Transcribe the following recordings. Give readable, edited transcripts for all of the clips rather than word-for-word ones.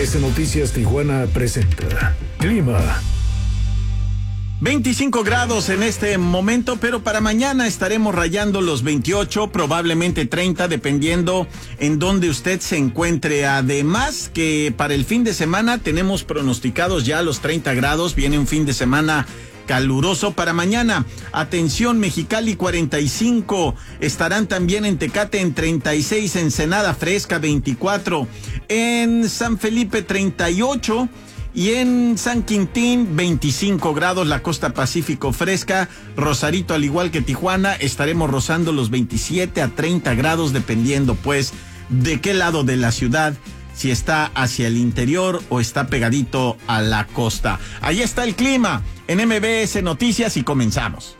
MBS Noticias Tijuana presenta Clima. 25 grados en este momento, pero para mañana estaremos rayando los 28, probablemente 30, dependiendo en dónde usted se encuentre. Además que para el fin de semana tenemos pronosticados ya los 30 grados, viene un fin de semana caluroso para mañana. Atención, Mexicali 45, estarán también en Tecate en 36, Ensenada Fresca 24, en San Felipe 38 y en San Quintín 25 grados, la costa Pacífico fresca. Rosarito, al igual que Tijuana, estaremos rozando los 27 a 30 grados dependiendo pues de qué lado de la ciudad, si está hacia el interior o está pegadito a la costa. Ahí está el clima en MBS Noticias y comenzamos.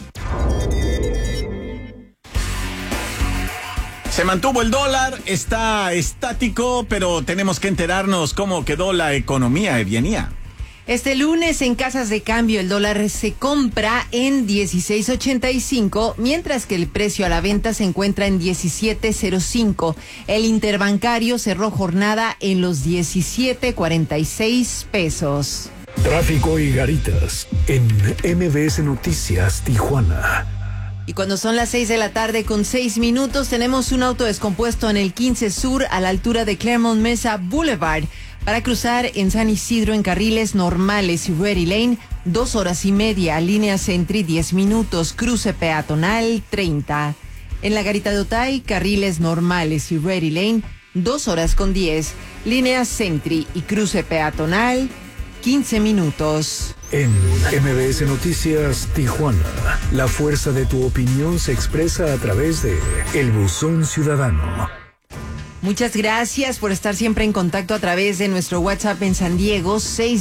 Se mantuvo el dólar, está estático, pero tenemos que enterarnos cómo quedó la economía, Evianía. Este lunes en casas de cambio el dólar se compra en 16.85, mientras que el precio a la venta se encuentra en 17.05. El interbancario cerró jornada en los 17.46 pesos. Tráfico y garitas en MBS Noticias Tijuana. Y cuando son las 6 de la tarde con 6 minutos, tenemos un auto descompuesto en el 15 Sur a la altura de Claremont Mesa Boulevard. Para cruzar en San Isidro en carriles normales y Ready Lane, 2 horas y media. Línea Sentry, 10 minutos. Cruce peatonal, 30. En la Garita de Otay, carriles normales y Ready Lane, 2 horas con 10. Línea Sentry y cruce peatonal, 15 minutos. En MBS Noticias Tijuana, la fuerza de tu opinión se expresa a través de El Buzón Ciudadano. Muchas gracias por estar siempre en contacto a través de nuestro WhatsApp en San Diego,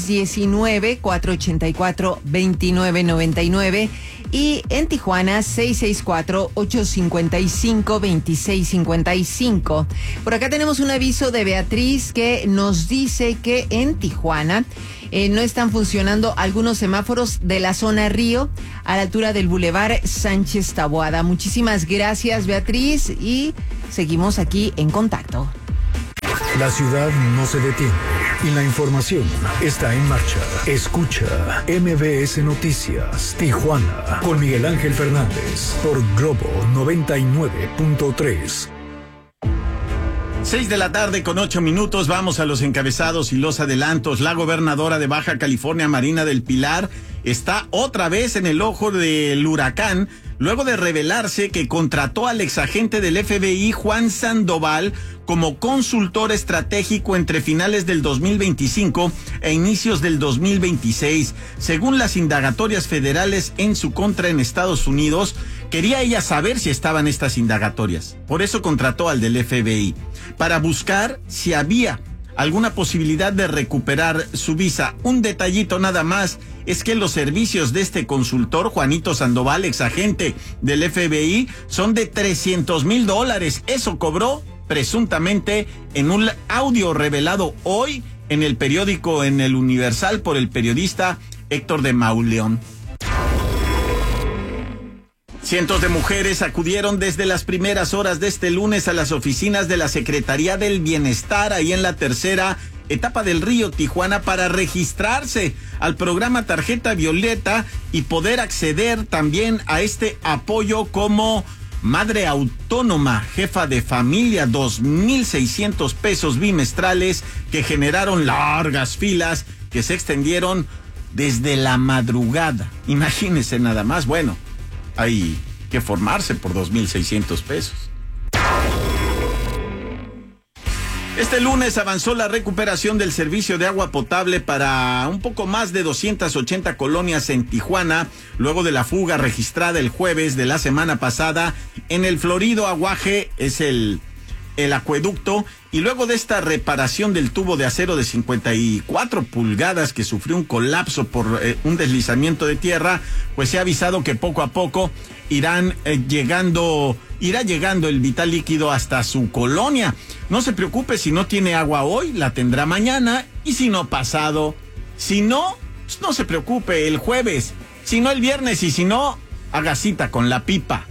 619-484-2999, y en Tijuana, 664-855-2655. Por acá tenemos un aviso de Beatriz que nos dice que en Tijuana no están funcionando algunos semáforos de la zona Río a la altura del Boulevard Sánchez Taboada. Muchísimas gracias, Beatriz, y seguimos aquí en contacto. La ciudad no se detiene y la información está en marcha. Escucha MBS Noticias Tijuana con Miguel Ángel Fernández por Globo 99.3. 6 de la tarde con 8 minutos, vamos a los encabezados y los adelantos. La gobernadora de Baja California, Marina del Pilar, está otra vez en el ojo del huracán, luego de revelarse que contrató al exagente del FBI, Juan Sandoval, como consultor estratégico entre finales del 2025 e inicios del 2026. Según las indagatorias federales en su contra en Estados Unidos, quería ella saber si estaban estas indagatorias. Por eso contrató al del FBI, para buscar si había alguna posibilidad de recuperar su visa. Un detallito nada más es que los servicios de este consultor, Juanito Sandoval, exagente del FBI, son de $300,000. Eso cobró presuntamente en un audio revelado hoy en el periódico En el Universal por el periodista Héctor de Mauleón. Cientos de mujeres acudieron desde las primeras horas de este lunes a las oficinas de la Secretaría del Bienestar, ahí en la tercera etapa del Río Tijuana, para registrarse al programa Tarjeta Violeta y poder acceder también a este apoyo como madre autónoma, jefa de familia, 2,600 pesos bimestrales que generaron largas filas que se extendieron desde la madrugada. Imagínense nada más, bueno, hay que formarse por 2,600 pesos. Este lunes avanzó la recuperación del servicio de agua potable para un poco más de 280 colonias en Tijuana, luego de la fuga registrada el jueves de la semana pasada en el Florido Aguaje, es el acueducto, y luego de esta reparación del tubo de acero de 54 pulgadas que sufrió un colapso por un deslizamiento de tierra, pues se ha avisado que poco a poco irá llegando el vital líquido hasta su colonia. No se preocupe si no tiene agua hoy, la tendrá mañana, y si no pasado. Si no, no se preocupe el jueves, si no el viernes, y si no, haga cita con la pipa.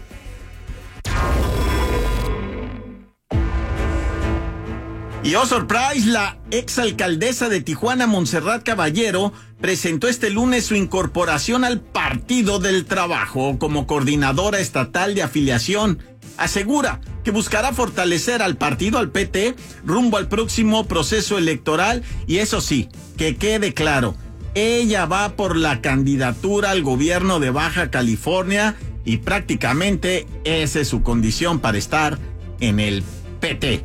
Y oh surprise, la exalcaldesa de Tijuana, Montserrat Caballero, presentó este lunes su incorporación al Partido del Trabajo como coordinadora estatal de afiliación. Asegura que buscará fortalecer al partido, al PT, rumbo al próximo proceso electoral. Y eso sí, que quede claro, ella va por la candidatura al gobierno de Baja California y prácticamente esa es su condición para estar en el PT.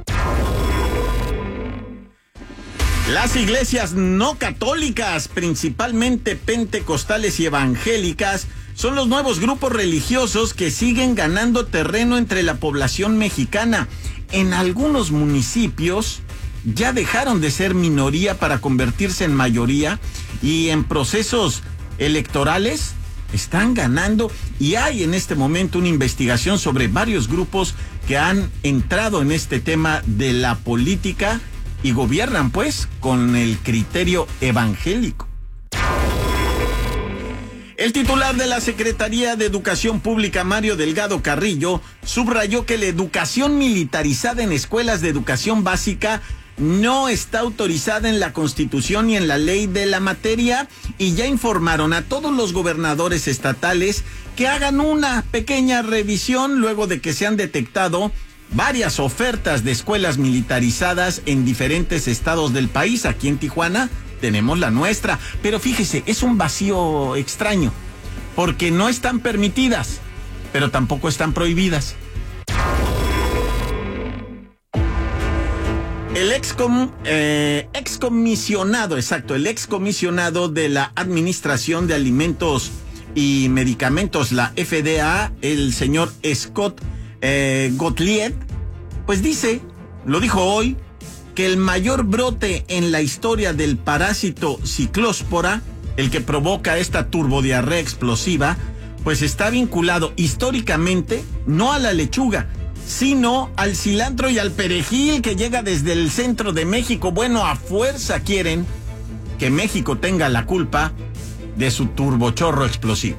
Las iglesias no católicas, principalmente pentecostales y evangélicas, son los nuevos grupos religiosos que siguen ganando terreno entre la población mexicana. En algunos municipios ya dejaron de ser minoría para convertirse en mayoría y en procesos electorales están ganando, y hay en este momento una investigación sobre varios grupos que han entrado en este tema de la política y gobiernan pues con el criterio evangélico. El titular de la Secretaría de Educación Pública, Mario Delgado Carrillo, subrayó que la educación militarizada en escuelas de educación básica no está autorizada en la Constitución ni en la ley de la materia, y ya informaron a todos los gobernadores estatales que hagan una pequeña revisión luego de que se han detectado varias ofertas de escuelas militarizadas en diferentes estados del país. Aquí en Tijuana tenemos la nuestra, pero fíjese, es un vacío extraño, porque no están permitidas, pero tampoco están prohibidas. El excomisionado de la Administración de Alimentos y Medicamentos, la FDA, el señor Scott Gottlieb, pues lo dijo hoy, que el mayor brote en la historia del parásito ciclóspora, el que provoca esta turbodiarrea explosiva, pues está vinculado históricamente no a la lechuga, sino al cilantro y al perejil que llega desde el centro de México. Bueno, a fuerza quieren que México tenga la culpa de su turbochorro explosivo.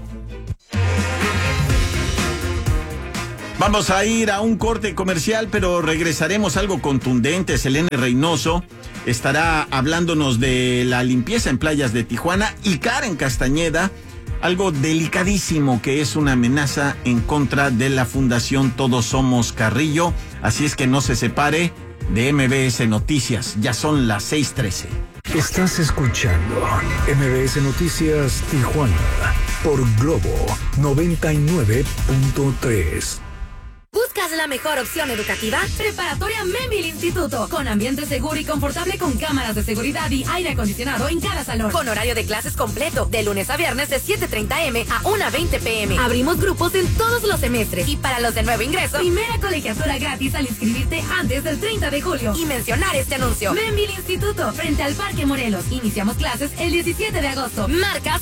Vamos a ir a un corte comercial, pero regresaremos algo contundente. Selene Reynoso estará hablándonos de la limpieza en playas de Tijuana, y Karen Castañeda, algo delicadísimo que es una amenaza en contra de la Fundación Todos Somos Carrillo. Así es que no se separe de MBS Noticias. Ya son las 6:13. Estás escuchando MBS Noticias Tijuana por Globo 99.3. ¿Buscas la mejor opción educativa? Preparatoria Membil Instituto, con ambiente seguro y confortable, con cámaras de seguridad y aire acondicionado en cada salón, con horario de clases completo, de lunes a viernes de 7:30 am a 1:20 pm. Abrimos grupos en todos los semestres, y para los de nuevo ingreso, primera colegiatura gratis al inscribirte antes del 30 de julio. Y mencionar este anuncio: Membil Instituto, frente al Parque Morelos. Iniciamos clases el 17 de agosto. Marca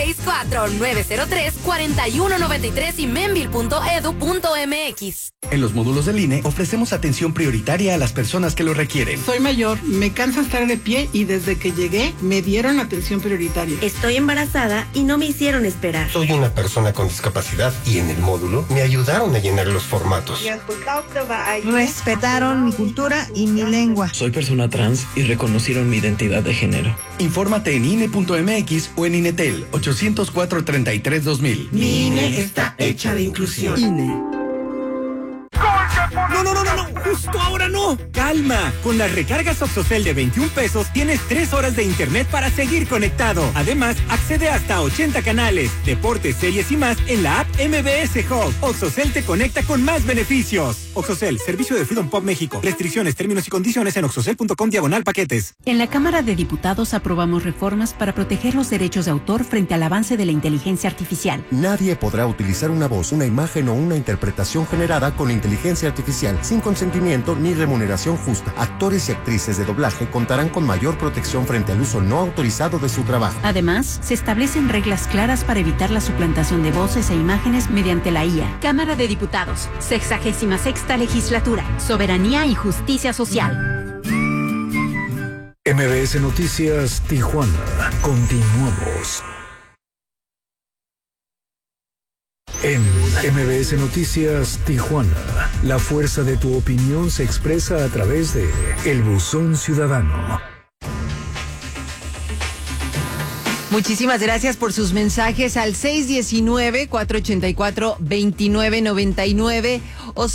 664-903-4193 y membil.edu.mx. En los módulos del INE ofrecemos atención prioritaria a las personas que lo requieren. Soy mayor, me cansa estar de pie y desde que llegué me dieron atención prioritaria. Estoy embarazada y no me hicieron esperar. Soy una persona con discapacidad y en el módulo me ayudaron a llenar los formatos. Respetaron mi cultura y mi lengua. Soy persona trans y reconocieron mi identidad de género. Infórmate en INE.mx o en INETEL 804-33-2000. Mi INE está hecha de inclusión. INE. No, justo ahora no. Calma, con las recargas Oxocel de 21 pesos tienes 3 horas de internet para seguir conectado. Además, accede hasta 80 canales, deportes, series y más en la app MBS Hub. Oxocel te conecta con más beneficios. Oxocel, servicio de Freedom Pop México. Restricciones, términos y condiciones en oxocel.com/paquetes. En la Cámara de Diputados aprobamos reformas para proteger los derechos de autor frente al avance de la inteligencia artificial. Nadie podrá utilizar una voz, una imagen o una interpretación generada con inteligencia artificial sin consentimiento ni remuneración justa. Actores y actrices de doblaje contarán con mayor protección frente al uso no autorizado de su trabajo. Además, se establecen reglas claras para evitar la suplantación de voces e imágenes mediante la IA. Cámara de Diputados, 66ª Legislatura, Soberanía y Justicia Social. MBS Noticias Tijuana. Continuamos. En MBS Noticias Tijuana. La fuerza de tu opinión se expresa a través de El Buzón Ciudadano. Muchísimas gracias por sus mensajes al 619-484-2999 o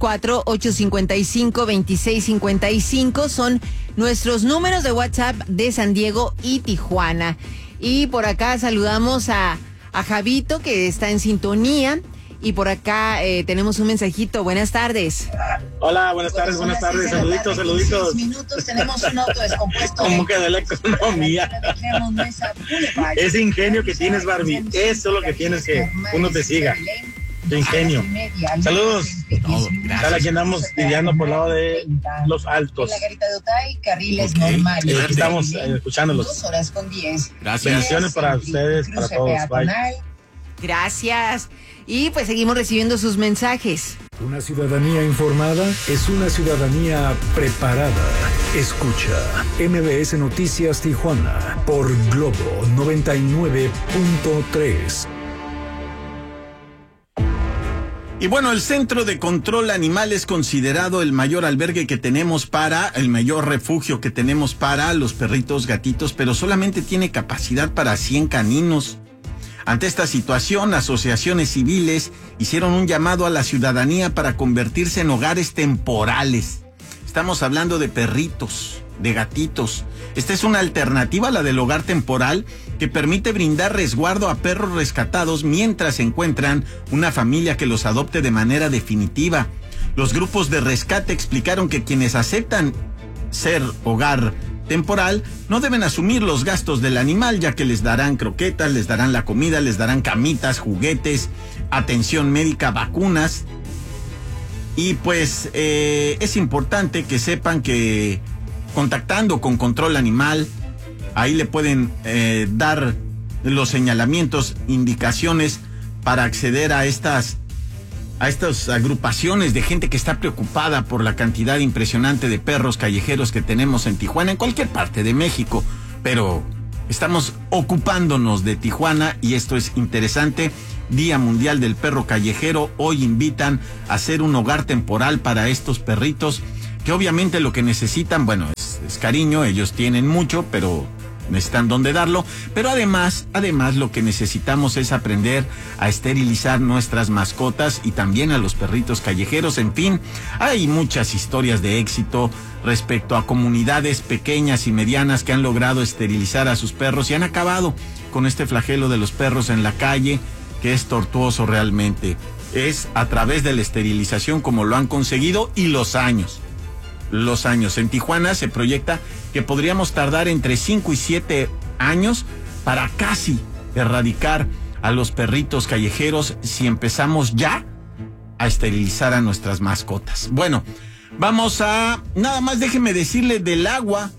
664-855-2655. Son nuestros números de WhatsApp de San Diego y Tijuana. Y por acá saludamos a Javito, que está en sintonía. Y por acá tenemos un mensajito. Buenas tardes. Hola, buenas tardes. Saluditos. Minutos, tenemos un auto descompuesto. ¿Cómo quedó la economía? Ese ingenio que tienes, Barbie. Eso es lo que tienes, que uno te siga. Tu ingenio. Saludos. Gracias. Aquí andamos lidiando por el lado de Los Altos. La Garita de Otay, carriles normales. Aquí estamos escuchándolos. 2:10. Gracias. Bendiciones para ustedes, para todos. Bye. Gracias. Y pues seguimos recibiendo sus mensajes. Una ciudadanía informada es una ciudadanía preparada. Escucha MBS Noticias Tijuana por Globo 99.3. Y bueno, el Centro de Control Animal es considerado el mayor albergue que tenemos el mayor refugio que tenemos para los perritos, gatitos, pero solamente tiene capacidad para 100 caninos. Ante esta situación, asociaciones civiles hicieron un llamado a la ciudadanía para convertirse en hogares temporales. Estamos hablando de perritos, de gatitos. Esta es una alternativa a la del hogar temporal que permite brindar resguardo a perros rescatados mientras encuentran una familia que los adopte de manera definitiva. Los grupos de rescate explicaron que quienes aceptan ser hogar temporal no deben asumir los gastos del animal, ya que les darán croquetas, les darán la comida, les darán camitas, juguetes, atención médica, vacunas. Y pues es importante que sepan que contactando con Control Animal, ahí le pueden dar los señalamientos, indicaciones para acceder a estas agrupaciones de gente que está preocupada por la cantidad impresionante de perros callejeros que tenemos en Tijuana, en cualquier parte de México, pero estamos ocupándonos de Tijuana y esto es interesante. Día Mundial del Perro Callejero, hoy invitan a hacer un hogar temporal para estos perritos, que obviamente lo que necesitan, bueno, es cariño, ellos tienen mucho, pero necesitan dónde darlo, pero además lo que necesitamos es aprender a esterilizar nuestras mascotas y también a los perritos callejeros. En fin, hay muchas historias de éxito respecto a comunidades pequeñas y medianas que han logrado esterilizar a sus perros y han acabado con este flagelo de los perros en la calle, que es tortuoso realmente. Es a través de la esterilización como lo han conseguido y los años. En Tijuana se proyecta que podríamos tardar entre 5 y 7 años para casi erradicar a los perritos callejeros si empezamos ya a esterilizar a nuestras mascotas. Bueno, vamos a... Nada más déjeme decirle del agua.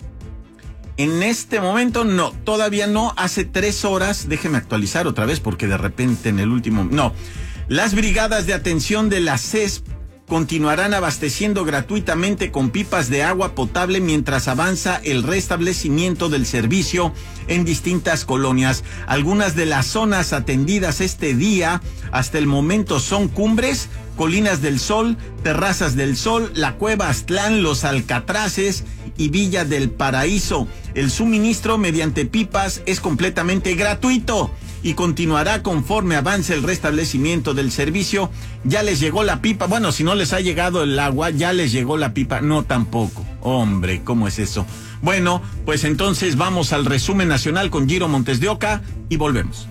En este momento no, todavía no. Hace 3 horas, déjeme actualizar otra vez porque de repente en el último... No, las brigadas de atención de la CESP continuarán abasteciendo gratuitamente con pipas de agua potable mientras avanza el restablecimiento del servicio en distintas colonias. Algunas de las zonas atendidas este día hasta el momento son Cumbres, Colinas del Sol, Terrazas del Sol, La Cueva Aztlán, Los Alcatraces y Villa del Paraíso. El suministro mediante pipas es completamente gratuito y continuará conforme avance el restablecimiento del servicio. Ya les llegó la pipa. Bueno, si no les ha llegado el agua, ya les llegó la pipa. No, tampoco. Hombre, ¿cómo es eso? Bueno, pues entonces vamos al resumen nacional con Giro Montes de Oca y volvemos.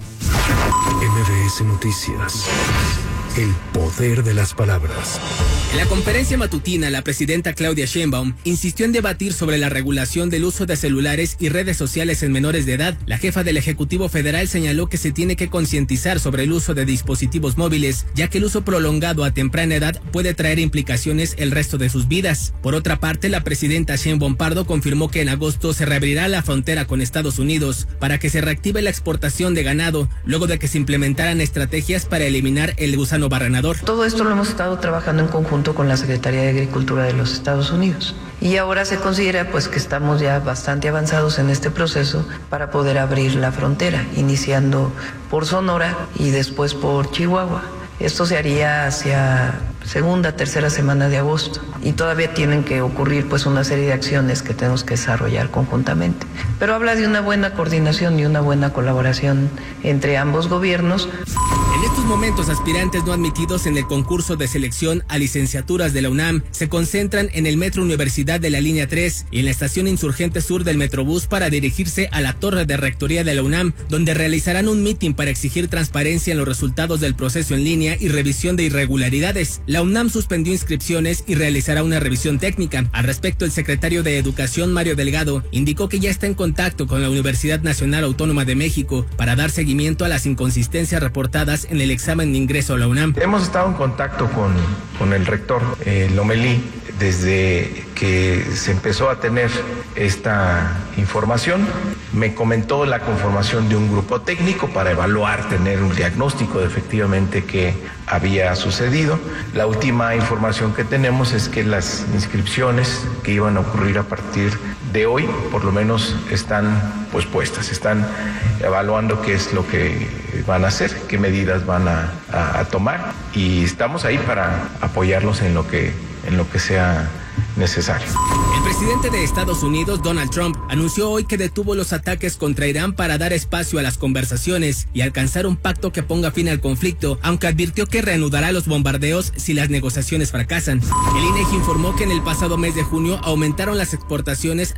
MBS Noticias. El poder de las palabras. En la conferencia matutina, la presidenta Claudia Sheinbaum insistió en debatir sobre la regulación del uso de celulares y redes sociales en menores de edad. La jefa del Ejecutivo Federal señaló que se tiene que concientizar sobre el uso de dispositivos móviles, ya que el uso prolongado a temprana edad puede traer implicaciones el resto de sus vidas. Por otra parte, la presidenta Sheinbaum Pardo confirmó que en agosto se reabrirá la frontera con Estados Unidos para que se reactive la exportación de ganado, luego de que se implementaran estrategias para eliminar el gusano barrenador. Todo esto lo hemos estado trabajando en conjunto con la Secretaría de Agricultura de los Estados Unidos. Y ahora se considera pues que estamos ya bastante avanzados en este proceso para poder abrir la frontera, iniciando por Sonora y después por Chihuahua. Esto se haría hacia segunda, tercera semana de agosto y todavía tienen que ocurrir pues una serie de acciones que tenemos que desarrollar conjuntamente. Pero habla de una buena coordinación y una buena colaboración entre ambos gobiernos. En estos momentos, aspirantes no admitidos en el concurso de selección a licenciaturas de la UNAM se concentran en el Metro Universidad de la Línea 3 y en la estación Insurgente Sur del Metrobús para dirigirse a la Torre de Rectoría de la UNAM, donde realizarán un mitin para exigir transparencia en los resultados del proceso en línea y revisión de irregularidades. La UNAM suspendió inscripciones y realizará una revisión técnica. Al respecto, el secretario de Educación, Mario Delgado, indicó que ya está en contacto con la Universidad Nacional Autónoma de México para dar seguimiento a las inconsistencias reportadas en el examen de ingreso a la UNAM. Hemos estado en contacto con el rector Lomelí desde que se empezó a tener esta información. Me comentó la conformación de un grupo técnico para evaluar, tener un diagnóstico de efectivamente qué había sucedido. La última información que tenemos es que las inscripciones que iban a ocurrir a partir de hoy, por lo menos están puestas, están evaluando qué es lo que van a hacer, qué medidas van a tomar, y estamos ahí para apoyarlos en lo que sea necesario. El presidente de Estados Unidos, Donald Trump, anunció hoy que detuvo los ataques contra Irán para dar espacio a las conversaciones y alcanzar un pacto que ponga fin al conflicto, aunque advirtió que reanudará los bombardeos si las negociaciones fracasan. El INEGI informó que en el pasado mes de junio aumentaron las exportaciones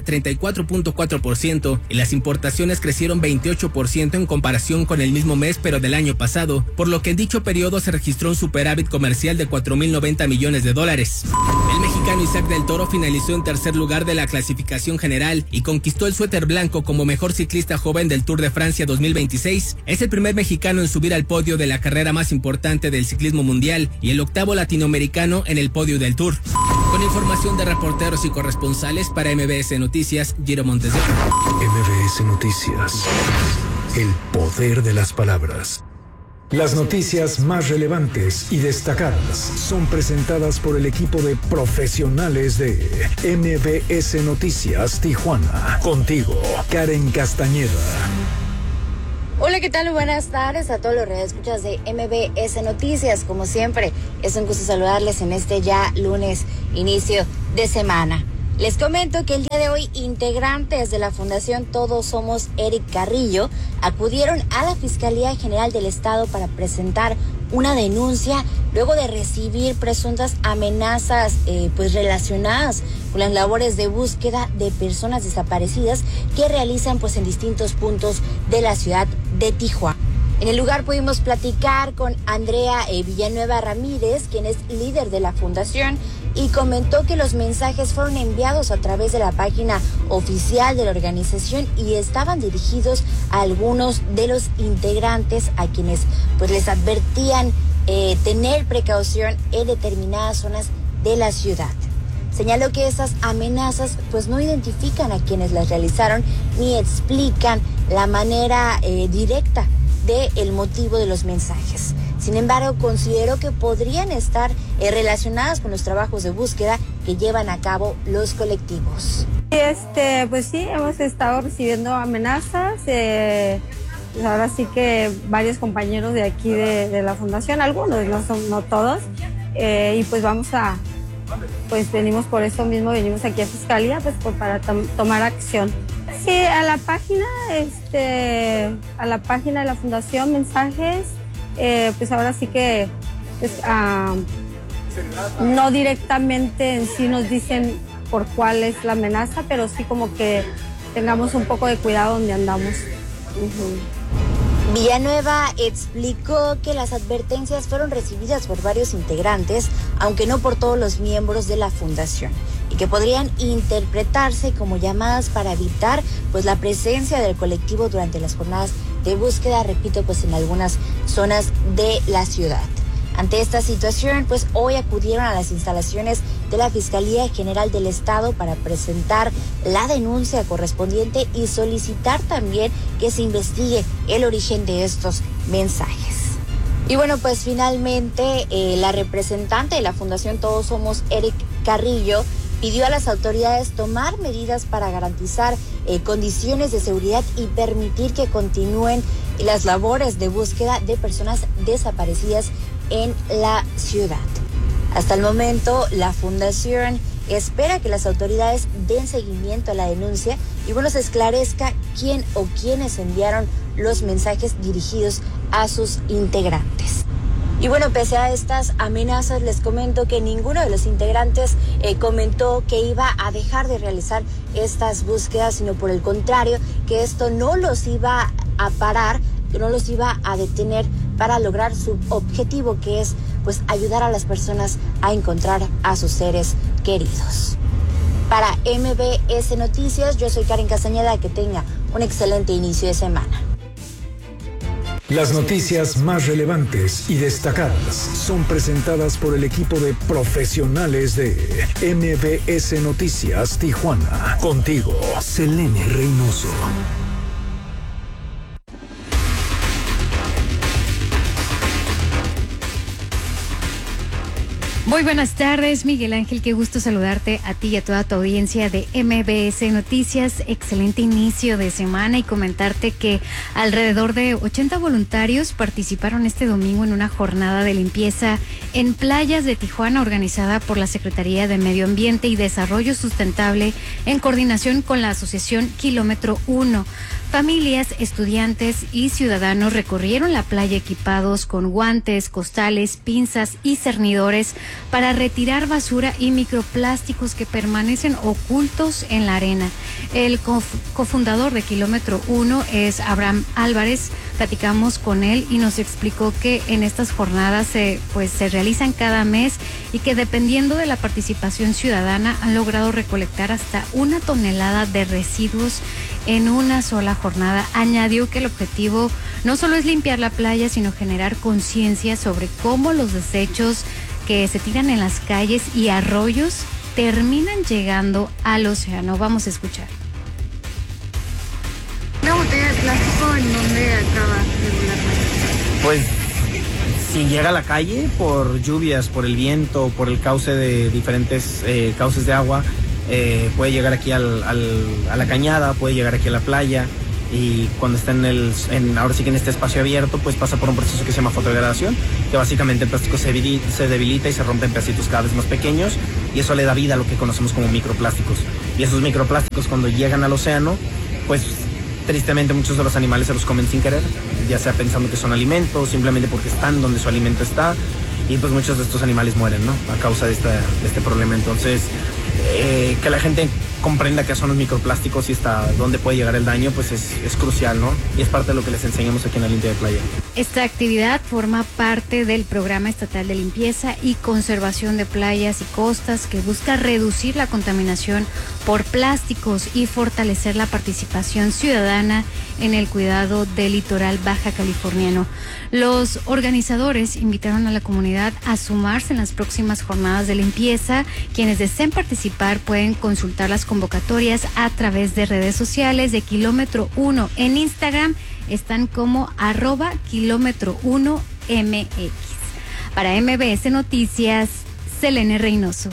34.4% y las importaciones crecieron 28% en comparación con el mismo mes pero del año pasado, por lo que en dicho periodo se registró un superávit comercial de $4.090 millones. El mexicano Isaac del Toro finalizó en tercer lugar de la clasificación general y conquistó el suéter blanco como mejor ciclista joven del Tour de Francia 2026. Es el primer mexicano en subir al podio de la carrera más importante del ciclismo mundial y el octavo latinoamericano en el podio del Tour. Con información de reporteros y corresponsales para MBS Noticias, Giro Montes de Oca. MBS Noticias. El poder de las palabras. Las noticias más relevantes y destacadas son presentadas por el equipo de profesionales de MBS Noticias Tijuana. Contigo, Karen Castañeda. Hola, ¿qué tal? Buenas tardes a todos los radioescuchas de MBS Noticias. Como siempre, es un gusto saludarles en este ya lunes, inicio de semana. Les comento que el día de hoy integrantes de la Fundación Todos Somos Eric Carrillo acudieron a la Fiscalía General del Estado para presentar una denuncia luego de recibir presuntas amenazas relacionadas con las labores de búsqueda de personas desaparecidas que realizan en distintos puntos de la ciudad de Tijuana. En el lugar pudimos platicar con Andrea Villanueva Ramírez, quien es líder de la fundación, y comentó que los mensajes fueron enviados a través de la página oficial de la organización y estaban dirigidos a algunos de los integrantes a quienes les advertían tener precaución en determinadas zonas de la ciudad. Señaló que esas amenazas no identifican a quienes las realizaron ni explican la manera directa del motivo de los mensajes. Sin embargo, consideró que podrían estar relacionadas con los trabajos de búsqueda que llevan a cabo los colectivos. Pues sí, hemos estado recibiendo amenazas. Ahora sí que varios compañeros de aquí de la fundación, algunos, no todos, y venimos por eso mismo, venimos aquí a Fiscalía para tomar acción. Sí, a la página de la fundación, mensajes, ahora sí que no directamente en sí nos dicen por cuál es la amenaza, pero sí como que tengamos un poco de cuidado donde andamos. Villanueva explicó que las advertencias fueron recibidas por varios integrantes, aunque no por todos los miembros de la fundación, y que podrían interpretarse como llamadas para evitar la presencia del colectivo durante las jornadas de búsqueda, repito, en algunas zonas de la ciudad. Ante esta situación, hoy acudieron a las instalaciones de la Fiscalía General del Estado para presentar la denuncia correspondiente y solicitar también que se investigue el origen de estos mensajes. Y finalmente, la representante de la Fundación Todos Somos Eric Carrillo pidió a las autoridades tomar medidas para garantizar condiciones de seguridad y permitir que continúen las labores de búsqueda de personas desaparecidas en la ciudad. Hasta el momento, la fundación espera que las autoridades den seguimiento a la denuncia y se esclarezca quién o quiénes enviaron los mensajes dirigidos a sus integrantes. Y pese a estas amenazas, les comento que ninguno de los integrantes comentó que iba a dejar de realizar estas búsquedas, sino por el contrario, que esto no los iba a parar, que no los iba a detener para lograr su objetivo, que es ayudar a las personas a encontrar a sus seres queridos. Para MBS Noticias, yo soy Karen Castañeda, que tenga un excelente inicio de semana. Las noticias más relevantes y destacadas son presentadas por el equipo de profesionales de MBS Noticias Tijuana. Contigo, Selene Reynoso. Muy buenas tardes, Miguel Ángel, qué gusto saludarte a ti y a toda tu audiencia de MBS Noticias. Excelente inicio de semana y comentarte que alrededor de 80 voluntarios participaron este domingo en una jornada de limpieza en playas de Tijuana organizada por la Secretaría de Medio Ambiente y Desarrollo Sustentable en coordinación con la Asociación Kilómetro 1. Familias, estudiantes y ciudadanos recorrieron la playa equipados con guantes, costales, pinzas y cernidores para retirar basura y microplásticos que permanecen ocultos en la arena. El cofundador de Kilómetro 1 es Abraham Álvarez. Platicamos con él y nos explicó que en estas jornadas se realizan cada mes y que dependiendo de la participación ciudadana han logrado recolectar hasta 1 tonelada de residuos en una sola jornada. Añadió que el objetivo no solo es limpiar la playa, sino generar conciencia sobre cómo los desechos que se tiran en las calles y arroyos terminan llegando al océano. Vamos a escuchar. ¿Una botella de plástico en dónde acaba regularmente? Pues si llega a la calle por lluvias, por el viento, por el cauce de diferentes cauces de agua, puede llegar aquí a la cañada, puede llegar aquí a la playa, y cuando está ahora sí que en este espacio abierto, pues pasa por un proceso que se llama fotodegradación, que básicamente el plástico se debilita y se rompe en pedacitos cada vez más pequeños, y eso le da vida a lo que conocemos como microplásticos. Y esos microplásticos, cuando llegan al océano, pues tristemente muchos de los animales se los comen sin querer, ya sea pensando que son alimentos, simplemente porque están donde su alimento está, y pues muchos de estos animales mueren, ¿no?, a causa de este problema. Entonces, que la gente comprenda qué son los microplásticos y hasta dónde puede llegar el daño, pues es crucial, ¿no? Y es parte de lo que les enseñamos aquí en la limpia de playa. Esta actividad forma parte del Programa Estatal de Limpieza y Conservación de Playas y Costas, que busca reducir la contaminación por plásticos y fortalecer la participación ciudadana en el cuidado del litoral baja californiano. Los organizadores invitaron a la comunidad a sumarse en las próximas jornadas de limpieza. Quienes deseen participar pueden consultar las convocatorias a través de redes sociales de Kilómetro 1. En Instagram están como @Kilómetro1MX. Para MBS Noticias, Selene Reynoso.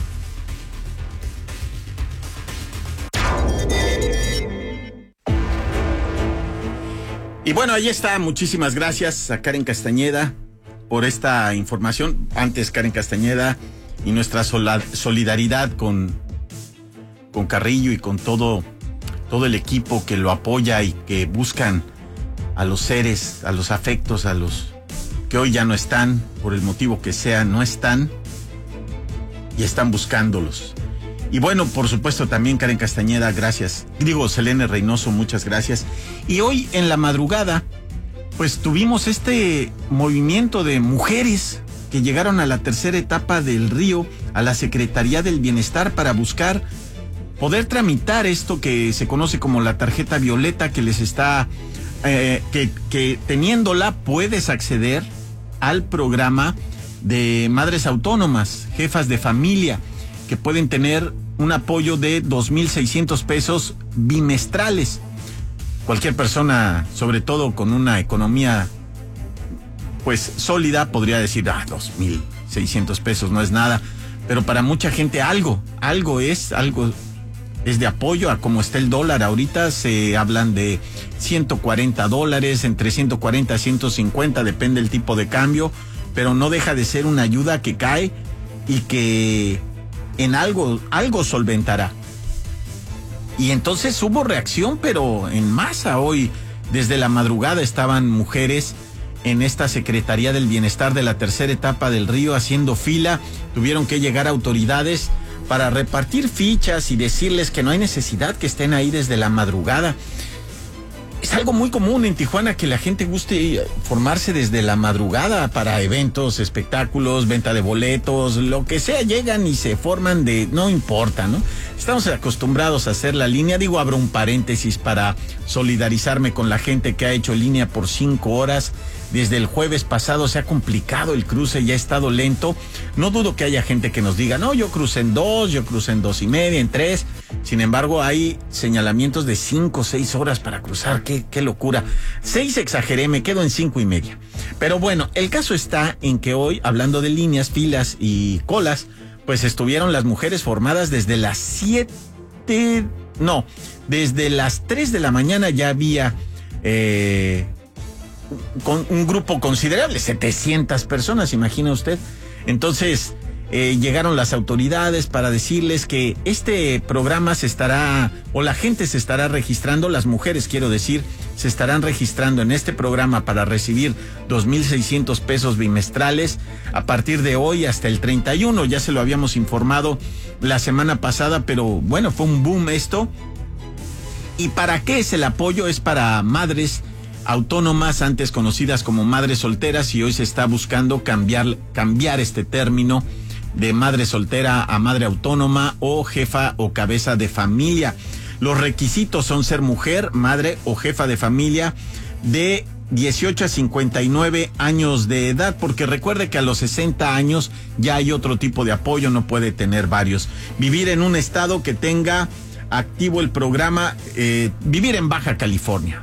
Y bueno, ahí está. Muchísimas gracias a Karen Castañeda por esta información. Antes, Karen Castañeda y nuestra solidaridad con Carrillo y con todo el equipo que lo apoya y que buscan a los seres, a los afectos, a los que hoy ya no están, por el motivo que sea, no están y están buscándolos. Y bueno, por supuesto también Karen Castañeda, gracias. Selene Reynoso, muchas gracias. Y hoy en la madrugada, pues tuvimos este movimiento de mujeres que llegaron a la tercera etapa del Río, a la Secretaría del Bienestar, para buscar poder tramitar esto que se conoce como la tarjeta violeta, que les está, que teniéndola puedes acceder al programa de madres autónomas, jefas de familia, que pueden tener un apoyo de 2,600 pesos bimestrales. Cualquier persona, sobre todo con una economía pues sólida, podría decir, 2,600 pesos no es nada, pero para mucha gente algo es de apoyo a cómo está el dólar. Ahorita se hablan de $140, entre 140 a 150, depende del tipo de cambio. pero no deja de ser una ayuda que cae y que en algo solventará. Y entonces hubo reacción, pero en masa. Hoy, desde la madrugada, estaban mujeres en esta Secretaría del Bienestar de la tercera etapa del Río haciendo fila. Tuvieron que llegar autoridades para repartir fichas y decirles que no hay necesidad que estén ahí desde la madrugada. Es algo muy común en Tijuana que la gente guste formarse desde la madrugada para eventos, espectáculos, venta de boletos, lo que sea, llegan y se forman no importa, ¿no? Estamos acostumbrados a hacer la línea. Digo, abro un paréntesis para solidarizarme con la gente que ha hecho línea por 5 horas. Desde el jueves pasado se ha complicado el cruce, ya ha estado lento. No dudo que haya gente que nos diga, no, yo crucé en 2, yo crucé en 2:30, en 3. Sin embargo, hay señalamientos de 5 o 6 horas para cruzar. Qué locura. 6 exageré, me quedo en 5:30. Pero bueno, el caso está en que hoy, hablando de líneas, filas y colas, pues estuvieron las mujeres formadas desde las desde las 3 de la mañana ya había con un grupo considerable, 700 personas, imagina usted. Entonces llegaron las autoridades para decirles que este programa la gente se estará registrando, las mujeres quiero decir, se estarán registrando en este programa para recibir 2,600 pesos bimestrales a partir de hoy hasta el 31. Ya se lo habíamos informado la semana pasada, pero bueno, fue un boom esto. ¿Y para qué es el apoyo? Es para madres autónomas, antes conocidas como madres solteras, y hoy se está buscando cambiar este término de madre soltera a madre autónoma o jefa o cabeza de familia. Los requisitos son ser mujer, madre o jefa de familia de 18 a 59 años de edad, porque recuerde que a los 60 años ya hay otro tipo de apoyo, no puede tener varios. Vivir en un estado que tenga activo el programa, vivir en Baja California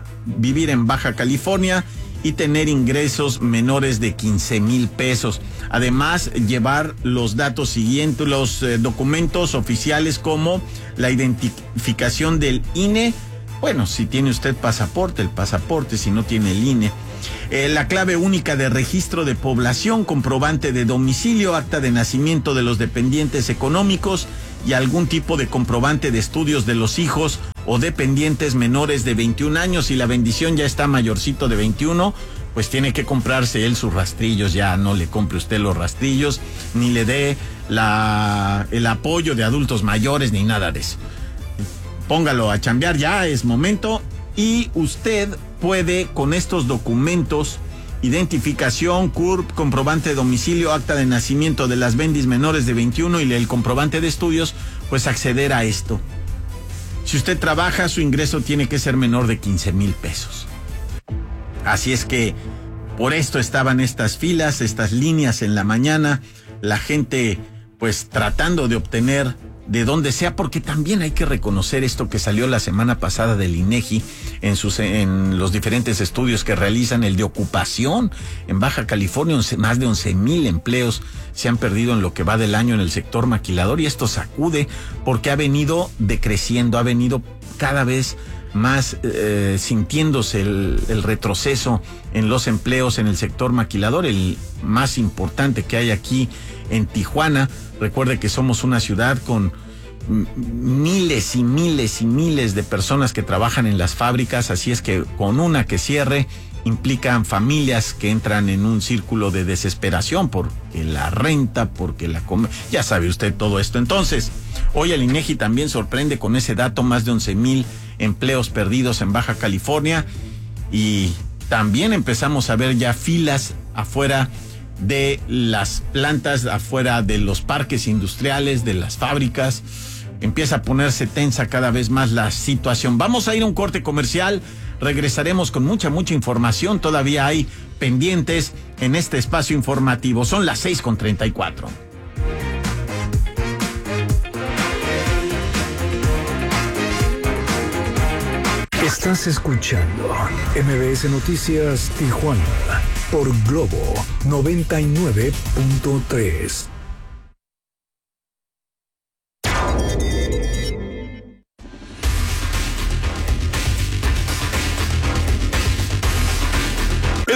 y tener ingresos menores de 15,000 pesos. Además, llevar los datos siguientes, los documentos oficiales como la identificación del INE. Bueno, si tiene usted pasaporte, el pasaporte, si no tiene el INE. La clave única de registro de población, comprobante de domicilio, acta de nacimiento de los dependientes económicos y algún tipo de comprobante de estudios de los hijos o dependientes menores de 21 años. Si la bendición ya está mayorcito de 21, pues tiene que comprarse él sus rastrillos. Ya no le compre usted los rastrillos, ni le dé el apoyo de adultos mayores, ni nada de eso. Póngalo a chambear, ya es momento. Y usted puede, con estos documentos, identificación, CURP, comprobante de domicilio, acta de nacimiento de las bendis menores de 21 y el comprobante de estudios, pues acceder a esto. Si usted trabaja, su ingreso tiene que ser menor de 15,000 pesos. Así es que por esto estaban estas filas, estas líneas en la mañana, la gente pues tratando de obtener de donde sea, porque también hay que reconocer esto que salió la semana pasada del INEGI en los diferentes estudios que realizan, el de ocupación. En Baja California, más de 11,000 empleos se han perdido en lo que va del año en el sector maquilador, y esto sacude porque ha venido decreciendo, ha venido cada vez más sintiéndose el retroceso en los empleos en el sector maquilador, el más importante que hay aquí en Tijuana. Recuerde que somos una ciudad con miles y miles y miles de personas que trabajan en las fábricas, así es que con una que cierre implican familias que entran en un círculo de desesperación porque la renta, porque ya sabe usted todo esto. Entonces, hoy el INEGI también sorprende con ese dato, más de 11,000 empleos perdidos en Baja California, y también empezamos a ver ya filas afuera de las plantas, afuera de los parques industriales, de las fábricas. Empieza a ponerse tensa cada vez más la situación. Vamos a ir a un corte comercial, regresaremos con mucha información, todavía hay pendientes en este espacio informativo. Son las 6:34. Estás escuchando MBS Noticias Tijuana por Globo 99.3.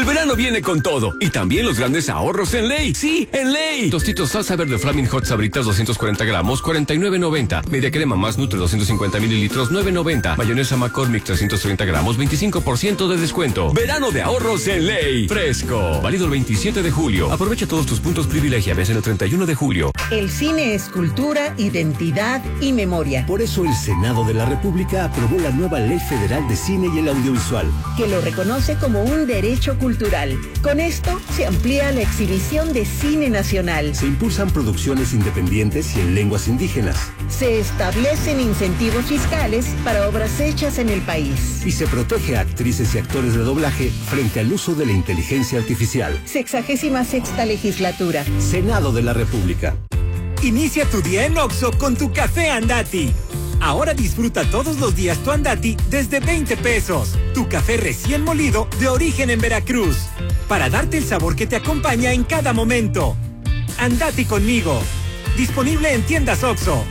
El verano viene con todo y también los grandes ahorros en Ley. Sí, en Ley. Tostitos salsa verde Flaming Hot Sabritas 240 gramos, 49.90. Media crema más Nutre 250 mililitros, 9.90. Mayonesa McCormick 330 gramos, 25% de descuento. Verano de ahorros en Ley. Fresco. Válido el 27 de julio. Aprovecha todos tus puntos privilegia. Ves en el 31 de julio. El cine es cultura, identidad y memoria. Por eso el Senado de la República aprobó la nueva Ley Federal de Cine y el Audiovisual, que lo reconoce como un derecho cultural. Con esto se amplía la exhibición de cine nacional. Se impulsan producciones independientes y en lenguas indígenas. Se establecen incentivos fiscales para obras hechas en el país. Y se protege a actrices y actores de doblaje frente al uso de la inteligencia artificial. 66ª legislatura. Senado de la República. Inicia tu día en Oxxo con tu café Andati. Ahora disfruta todos los días tu Andati desde 20 pesos. Tu café recién molido de origen en Veracruz. Para darte el sabor que te acompaña en cada momento. Andati conmigo. Disponible en tiendas Oxxo.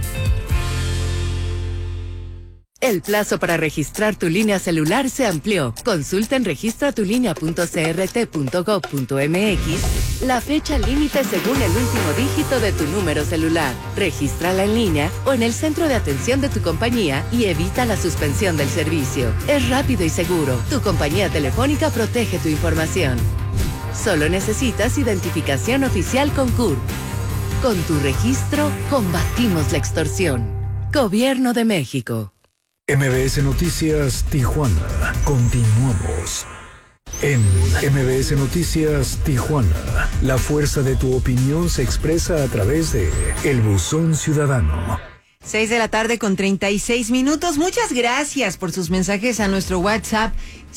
El plazo para registrar tu línea celular se amplió. Consulta en registratulinea.crt.gov.mx la fecha límite según el último dígito de tu número celular. Regístrala en línea o en el centro de atención de tu compañía y evita la suspensión del servicio. Es rápido y seguro. Tu compañía telefónica protege tu información. Solo necesitas identificación oficial con CURP. Con tu registro, combatimos la extorsión. Gobierno de México. MBS Noticias Tijuana. Continuamos. En MBS Noticias Tijuana, la fuerza de tu opinión se expresa a través de El Buzón Ciudadano. 6:36 p.m. Muchas gracias por sus mensajes a nuestro WhatsApp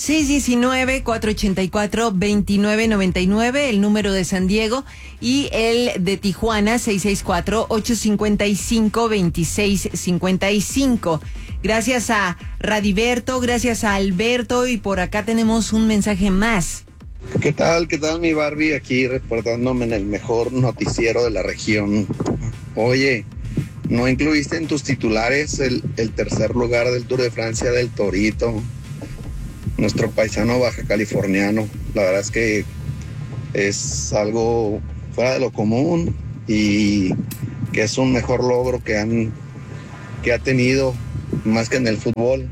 619-484-2999, el número de San Diego, y el de Tijuana 664-855-2655. Gracias a Radiberto, gracias a Alberto, y por acá tenemos un mensaje más. ¿Qué tal mi Barbie? Aquí reportándome en el mejor noticiero de la región. Oye, ¿no incluiste en tus titulares el tercer lugar del Tour de Francia del Torito? Nuestro paisano baja californiano. La verdad es que es algo fuera de lo común y que es un mejor logro que ha tenido, más que en el fútbol.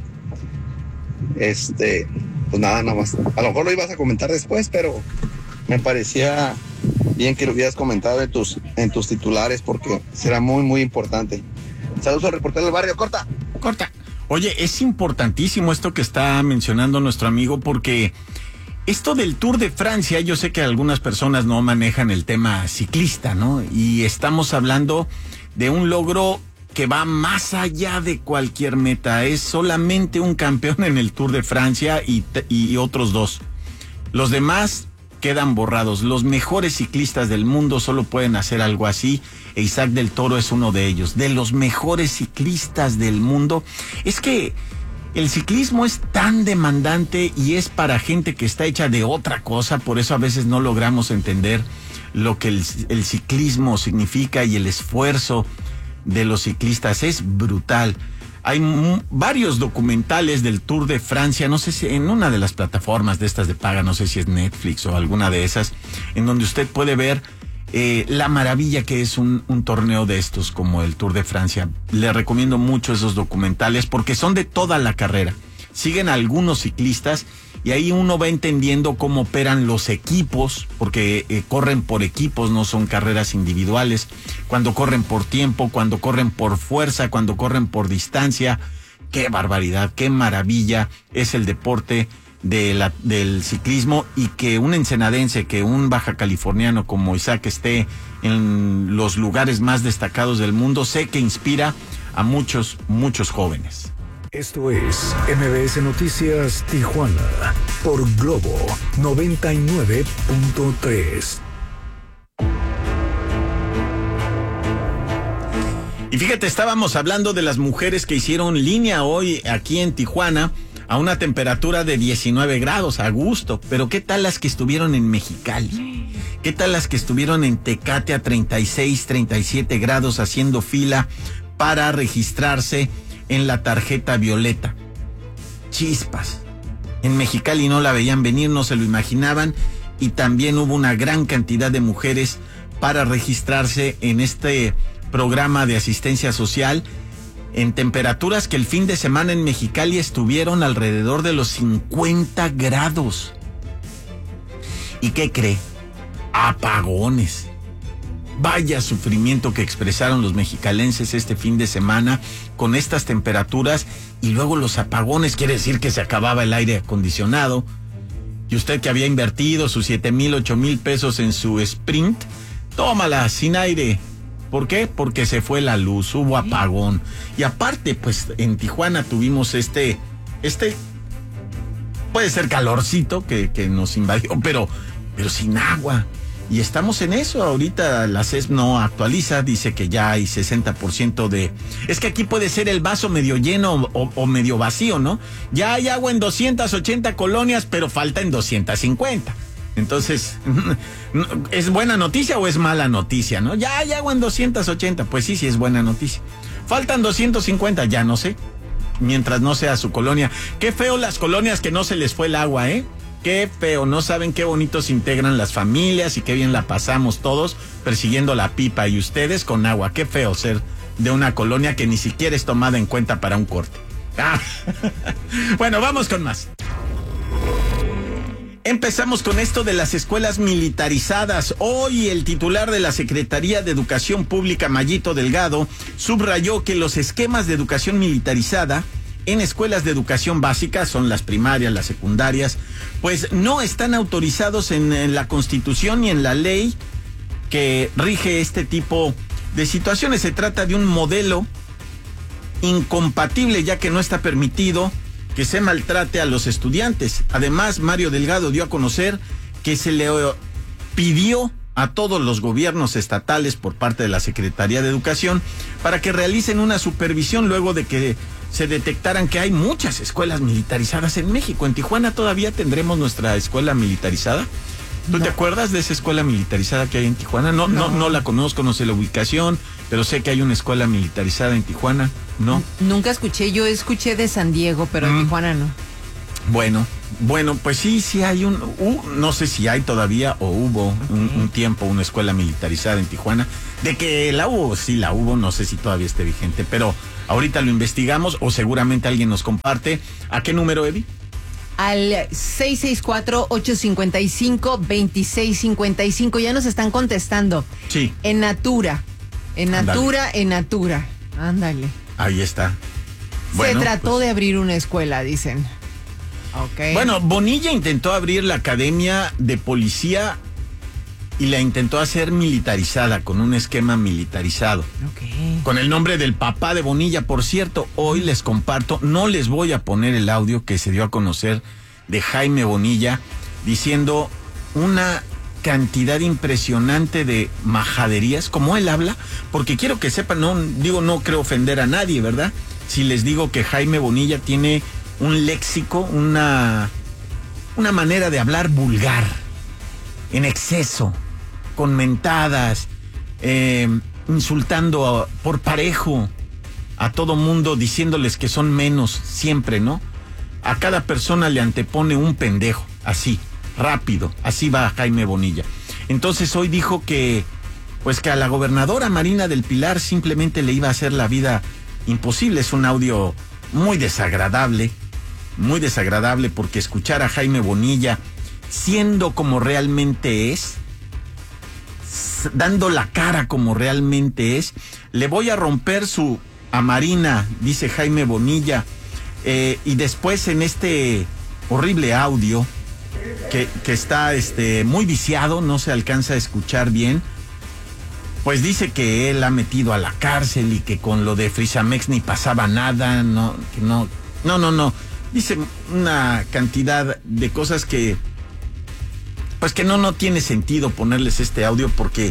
Pues nada más. A lo mejor lo ibas a comentar después, pero me parecía bien que lo hubieras comentado en tus titulares, porque será muy, muy importante. Saludos al reportero del barrio. Corta. Oye, es importantísimo esto que está mencionando nuestro amigo, porque esto del Tour de Francia, yo sé que algunas personas no manejan el tema ciclista, ¿no? Y estamos hablando de un logro que va más allá de cualquier meta. Es solamente un campeón en el Tour de Francia y otros dos. Los demás quedan borrados. Los mejores ciclistas del mundo solo pueden hacer algo así, e Isaac del Toro es uno de ellos. De los mejores ciclistas del mundo. Es que el ciclismo es tan demandante y es para gente que está hecha de otra cosa, por eso a veces no logramos entender lo que el ciclismo significa, y el esfuerzo de los ciclistas es brutal. Hay varios documentales del Tour de Francia, no sé si en una de las plataformas de estas de paga, no sé si es Netflix o alguna de esas, en donde usted puede ver la maravilla que es un torneo de estos como el Tour de Francia. Le recomiendo mucho esos documentales porque son de toda la carrera. Siguen a algunos ciclistas y ahí uno va entendiendo cómo operan los equipos, porque corren por equipos, no son carreras individuales. Cuando corren por tiempo, cuando corren por fuerza, cuando corren por distancia. Qué barbaridad, qué maravilla es el deporte del ciclismo, y que un ensenadense, que un baja californiano como Isaac esté en los lugares más destacados del mundo, sé que inspira a muchos jóvenes. Esto es MBS Noticias Tijuana por Globo 99.3. Y fíjate, estábamos hablando de las mujeres que hicieron línea hoy aquí en Tijuana a una temperatura de 19 grados, a gusto. Pero ¿qué tal las que estuvieron en Mexicali? ¿Qué tal las que estuvieron en Tecate a 36, 37 grados haciendo fila para registrarse en la tarjeta violeta? Chispas. En Mexicali no la veían venir, no se lo imaginaban, y también hubo una gran cantidad de mujeres para registrarse en este programa de asistencia social en temperaturas que el fin de semana en Mexicali estuvieron alrededor de los 50 grados. ¿Y qué cree? Apagones. Vaya sufrimiento que expresaron los mexicalenses este fin de semana con estas temperaturas y luego los apagones. Quiere decir que se acababa el aire acondicionado. Y usted que había invertido sus 7,000, 8,000 pesos en su Sprint, tómala sin aire. ¿Por qué? Porque se fue la luz, hubo apagón. Y aparte, pues en Tijuana tuvimos este puede ser calorcito que nos invadió, pero sin agua. Y estamos en eso. Ahorita la CES no actualiza, dice que ya hay 60% de... Es que aquí puede ser el vaso medio lleno o medio vacío, ¿no? Ya hay agua en 280 colonias, pero falta en 250. Entonces, ¿es buena noticia o es mala noticia, no? Ya hay agua en 280, pues sí es buena noticia. Faltan 250, ya no sé. Mientras no sea su colonia. Qué feo las colonias que no se les fue el agua, ¿eh? Qué feo, no saben qué bonito se integran las familias y qué bien la pasamos todos persiguiendo la pipa y ustedes con agua. Qué feo ser de una colonia que ni siquiera es tomada en cuenta para un corte. Bueno, vamos con más. Empezamos con esto de las escuelas militarizadas. Hoy el titular de la Secretaría de Educación Pública, Mayito Delgado, subrayó que los esquemas de educación militarizada en escuelas de educación básica, son las primarias, las secundarias, pues no están autorizados en la Constitución ni en la ley que rige este tipo de situaciones. Se trata de un modelo incompatible, ya que no está permitido que se maltrate a los estudiantes. Además, Mario Delgado dio a conocer que se le pidió a todos los gobiernos estatales por parte de la Secretaría de Educación para que realicen una supervisión luego de que se detectaran que hay muchas escuelas militarizadas en México. En Tijuana todavía tendremos nuestra escuela militarizada. ¿Tú te acuerdas de esa escuela militarizada que hay en Tijuana? No la conozco, no sé la ubicación, pero sé que hay una escuela militarizada en Tijuana. No. Nunca escuché, yo escuché de San Diego, pero en Tijuana no. Bueno, pues sí hay no sé si hay todavía o hubo un tiempo una escuela militarizada en Tijuana. De que la hubo, no sé si todavía esté vigente, pero ahorita lo investigamos o seguramente alguien nos comparte. ¿A qué número, Eddie? Al 664-855-2655. Ya nos están contestando. Sí. En Natura. Ándale. Ahí está. Bueno, se trató de abrir una escuela, dicen. Okay. Bueno, Bonilla intentó abrir la academia de policía y la intentó hacer militarizada, con un esquema militarizado. Okay. Con el nombre del papá de Bonilla. Por cierto, hoy les comparto, no les voy a poner el audio que se dio a conocer de Jaime Bonilla, diciendo una cantidad impresionante de majaderías, como él habla, porque quiero que sepan, no creo ofender a nadie, ¿verdad? Si les digo que Jaime Bonilla tiene un léxico, una manera de hablar vulgar, en exceso, con mentadas, insultando por parejo a todo mundo, diciéndoles que son menos siempre, ¿no? A cada persona le antepone un pendejo, así, rápido, así va Jaime Bonilla. Entonces hoy dijo que a la gobernadora Marina del Pilar simplemente le iba a hacer la vida imposible. Es un audio muy desagradable porque escuchar a Jaime Bonilla siendo como realmente es, dando la cara como realmente es, le voy a romper a Marina, dice Jaime Bonilla, y después en este horrible audio que está muy viciado, no se alcanza a escuchar bien, pues dice que él ha metido a la cárcel y que con lo de Frisamex ni pasaba nada, no. Dice una cantidad de cosas que no tiene sentido ponerles este audio porque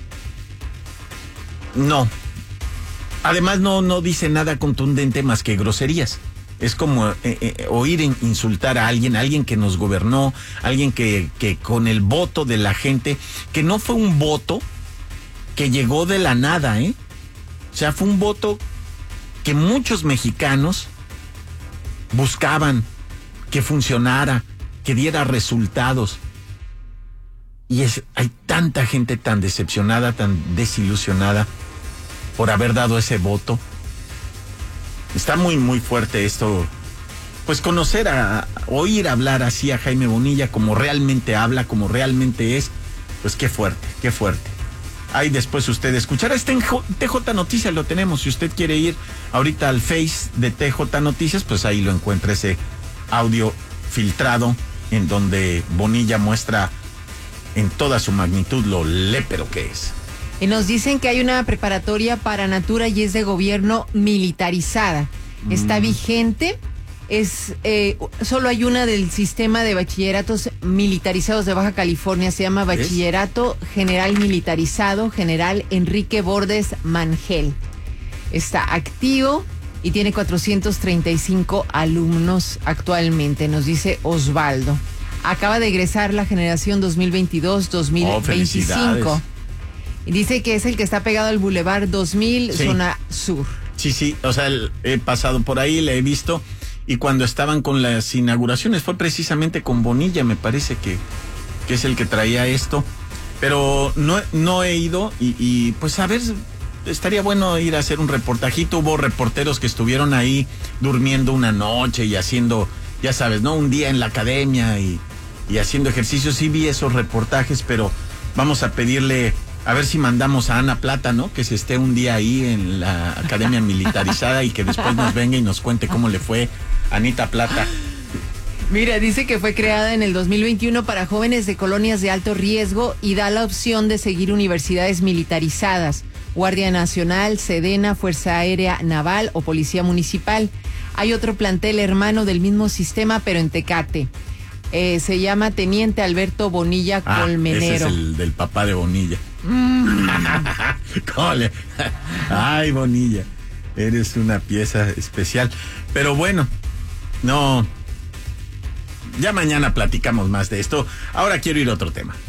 no. Además no dice nada contundente más que groserías. Es como oír insultar a alguien que nos gobernó, alguien que con el voto de la gente, que no fue un voto que llegó de la nada, O sea, fue un voto que muchos mexicanos buscaban, que funcionara, que diera resultados. Y hay tanta gente tan decepcionada, tan desilusionada por haber dado ese voto. Está muy, muy fuerte esto. Pues oír hablar así a Jaime Bonilla, como realmente habla, como realmente es, pues qué fuerte, qué fuerte. Ahí después usted escuchará. Este en TJ Noticias lo tenemos. Si usted quiere ir ahorita al Face de TJ Noticias, pues ahí lo encuentra, ese audio filtrado en donde Bonilla muestra en toda su magnitud lo lépero que es. Y nos dicen que hay una preparatoria para Natura y es de gobierno militarizada. Está vigente. Solo hay una del sistema de bachilleratos militarizados de Baja California. Se llama Bachillerato General Militarizado General Enrique Bordes Mangel. Está activo y tiene 435 alumnos actualmente, nos dice Osvaldo. Acaba de egresar la generación 2022-2025. Y dice que es el que está pegado al Boulevard 2000, sí. Zona Sur. Sí, o sea, he pasado por ahí, le he visto, y cuando estaban con las inauguraciones fue precisamente con Bonilla, me parece que es el que traía esto, pero no he ido y pues a ver, estaría bueno ir a hacer un reportajito. Hubo reporteros que estuvieron ahí durmiendo una noche y haciendo, ya sabes, ¿no? Un día en la academia y haciendo ejercicios. Sí vi esos reportajes, pero vamos a pedirle, a ver si mandamos a Ana Plata, ¿no? Que se esté un día ahí en la academia militarizada y que después nos venga y nos cuente cómo le fue a Anita Plata. Mira, dice que fue creada en el 2021 para jóvenes de colonias de alto riesgo y da la opción de seguir universidades militarizadas, Guardia Nacional, Sedena, Fuerza Aérea Naval o Policía Municipal. Hay otro plantel hermano del mismo sistema, pero en Tecate. Se llama Teniente Alberto Bonilla Colmenero. Ese es el del papá de Bonilla. Ay, Bonilla, eres una pieza especial. Pero bueno, no, ya mañana platicamos más de esto. Ahora quiero ir a otro tema.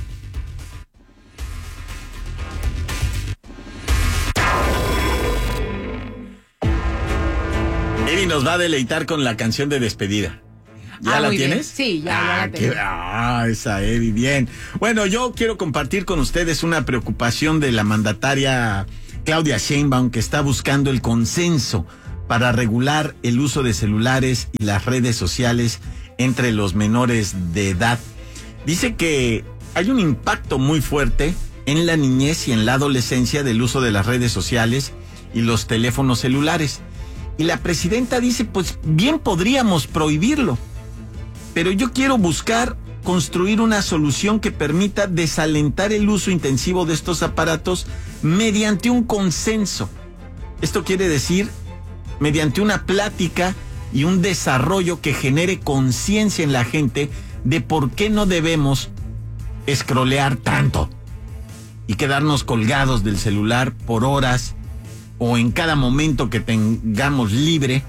Eddie nos va a deleitar con la canción de despedida. ¿Ya la tienes? Bien. Sí, ya la tengo. Esa Eddie, bien. Bueno, yo quiero compartir con ustedes una preocupación de la mandataria Claudia Sheinbaum, que está buscando el consenso para regular el uso de celulares y las redes sociales entre los menores de edad. Dice que hay un impacto muy fuerte en la niñez y en la adolescencia del uso de las redes sociales y los teléfonos celulares. Y la presidenta dice, pues bien podríamos prohibirlo, pero yo quiero construir una solución que permita desalentar el uso intensivo de estos aparatos mediante un consenso. Esto quiere decir, mediante una plática y un desarrollo que genere conciencia en la gente de por qué no debemos scrollear tanto y quedarnos colgados del celular por horas o en cada momento que tengamos libre.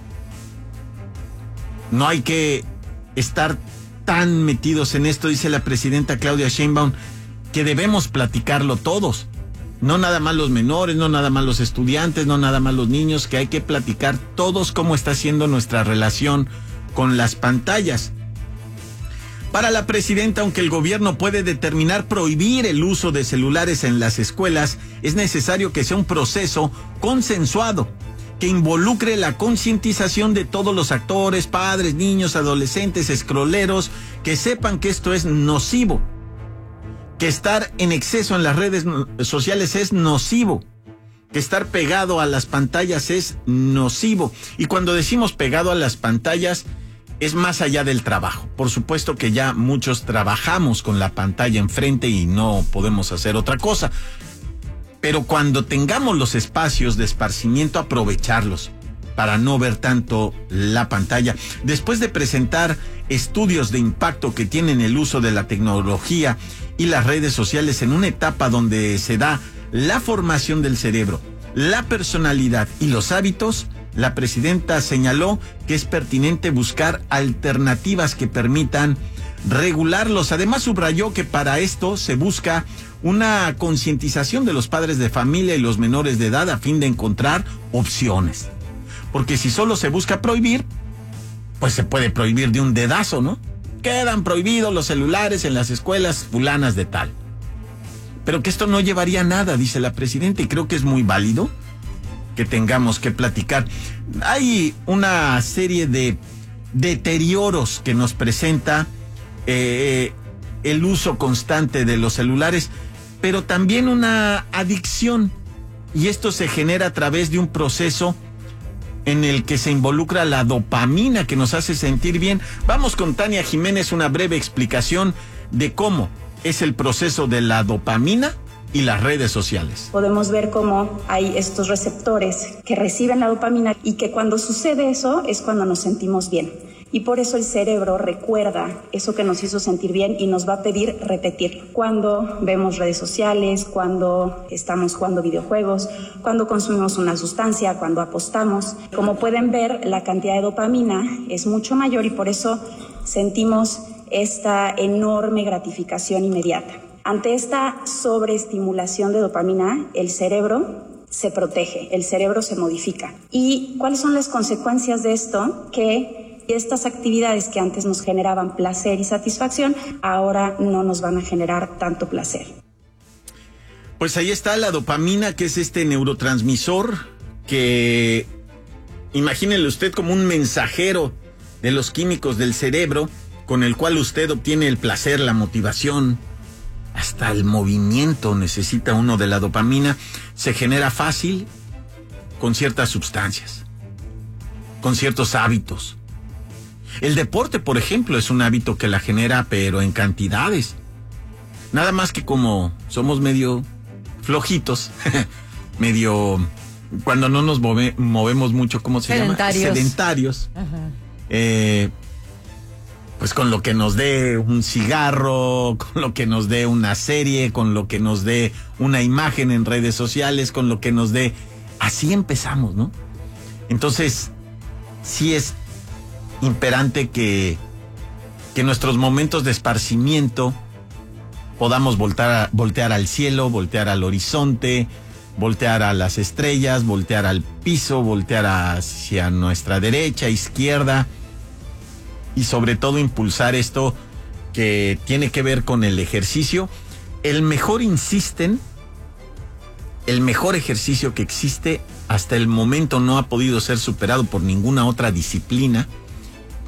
No hay que estar tan metidos en esto, dice la presidenta Claudia Sheinbaum, que debemos platicarlo todos. No nada más los menores, no nada más los estudiantes, no nada más los niños, que hay que platicar todos cómo está siendo nuestra relación con las pantallas. Para la presidenta, aunque el gobierno puede determinar prohibir el uso de celulares en las escuelas, es necesario que sea un proceso consensuado, que involucre la concientización de todos los actores, padres, niños, adolescentes, scrolleros, que sepan que esto es nocivo, que estar en exceso en las redes sociales es nocivo, que estar pegado a las pantallas es nocivo. Y cuando decimos pegado a las pantallas, es más allá del trabajo. Por supuesto que ya muchos trabajamos con la pantalla enfrente y no podemos hacer otra cosa. Pero cuando tengamos los espacios de esparcimiento, aprovecharlos para no ver tanto la pantalla. Después de presentar estudios de impacto que tienen el uso de la tecnología y las redes sociales en una etapa donde se da la formación del cerebro, la personalidad y los hábitos, la presidenta señaló que es pertinente buscar alternativas que permitan regularlos. Además, subrayó que para esto se busca una concientización de los padres de familia y los menores de edad a fin de encontrar opciones. Porque si solo se busca prohibir, pues se puede prohibir de un dedazo, ¿no? Quedan prohibidos los celulares en las escuelas fulanas de tal. Pero que esto no llevaría a nada, dice la presidenta, y creo que es muy válido que tengamos que platicar. Hay una serie de deterioros que nos presenta el uso constante de los celulares, pero también una adicción, y esto se genera a través de un proceso en el que se involucra la dopamina, que nos hace sentir bien. Vamos con Tania Jiménez, una breve explicación de cómo es el proceso de la dopamina y las redes sociales. Podemos ver cómo hay estos receptores que reciben la dopamina y que cuando sucede eso es cuando nos sentimos bien. Y por eso el cerebro recuerda eso que nos hizo sentir bien y nos va a pedir repetir. Cuando vemos redes sociales, cuando estamos jugando videojuegos, cuando consumimos una sustancia, cuando apostamos. Como pueden ver, la cantidad de dopamina es mucho mayor y por eso sentimos esta enorme gratificación inmediata. Ante esta sobreestimulación de dopamina, el cerebro se protege, el cerebro se modifica. ¿Y cuáles son las consecuencias de esto? Que estas actividades que antes nos generaban placer y satisfacción, ahora no nos van a generar tanto placer. Pues ahí está la dopamina, que es este neurotransmisor que, imagínenle usted como un mensajero de los químicos del cerebro, con el cual usted obtiene el placer, la motivación, hasta el movimiento necesita uno de la dopamina. Se genera fácil con ciertas sustancias, con ciertos hábitos. El deporte, por ejemplo, es un hábito que la genera, pero en cantidades. Nada más que como somos medio flojitos, medio, cuando no nos movemos mucho, ¿cómo se llama? Sedentarios. Pues con lo que nos dé un cigarro, con lo que nos dé una serie, con lo que nos dé una imagen en redes sociales, con lo que nos dé... Así empezamos, ¿no? Entonces, sí es imperante que nuestros momentos de esparcimiento podamos voltear al cielo, voltear al horizonte, voltear a las estrellas, voltear al piso, voltear hacia nuestra derecha, izquierda, y sobre todo impulsar esto que tiene que ver con el ejercicio. El mejor ejercicio que existe hasta el momento no ha podido ser superado por ninguna otra disciplina,